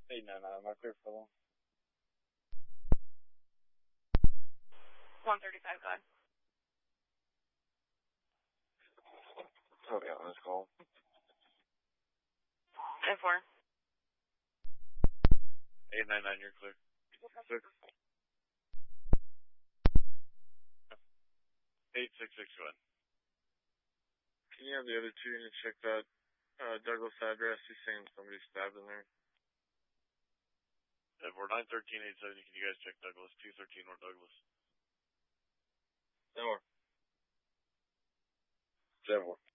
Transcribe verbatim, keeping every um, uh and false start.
eight nine nine, am I clear for long? one thirty-five, go ahead. Okay, let's call. ten four. eight nine nine, you're clear. Six. eight six six, go ahead. Can you have the other two units check that uh, Douglas address? He's saying somebody stabbed in there. If we're nine thirteen eight seventy, can you guys check Douglas? two thirteen or Douglas? Seven. Seven.